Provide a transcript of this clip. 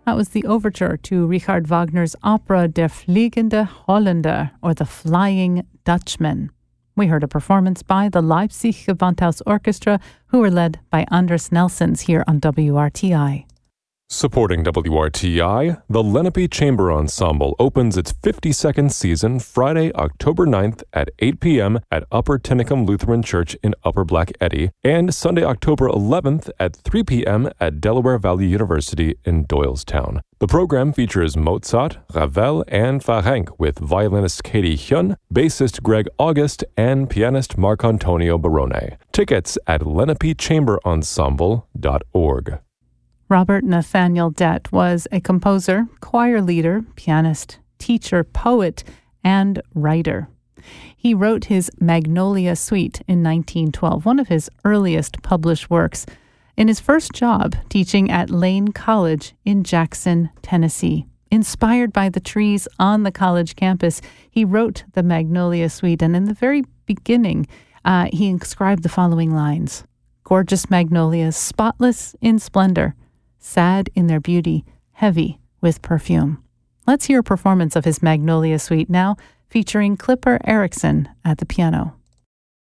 That was the overture to Richard Wagner's opera Der Fliegende Holländer, or The Flying Dutchman. We heard a performance by the Leipzig Gewandhaus Orchestra, who were led by Anders Nelsons here on WRTI. Supporting WRTI, the Lenape Chamber Ensemble opens its 52nd season Friday, October 9th at 8 p.m. at Upper Tinicum Lutheran Church in Upper Black Eddy, and Sunday, October 11th at 3 p.m. at Delaware Valley University in Doylestown. The program features Mozart, Ravel, and Ferenc with violinist Katie Hyun, bassist Greg August, and pianist Marc-Antonio Barone. Tickets at lenapechamberensemble.org. Robert Nathaniel Dett was a composer, choir leader, pianist, teacher, poet, and writer. He wrote his Magnolia Suite in 1912, one of his earliest published works, in his first job teaching at Lane College in Jackson, Tennessee. Inspired by the trees on the college campus, he wrote the Magnolia Suite, and in the very beginning, he inscribed the following lines: "Gorgeous magnolias, spotless in splendor, sad in their beauty, heavy with perfume." Let's hear a performance of his Magnolia Suite now, featuring Clipper Erickson at the piano.